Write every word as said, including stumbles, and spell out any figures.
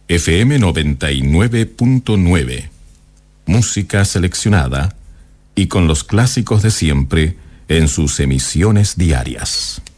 F M noventa y nueve punto nueve. Música seleccionada y con los clásicos de siempre en sus emisiones diarias.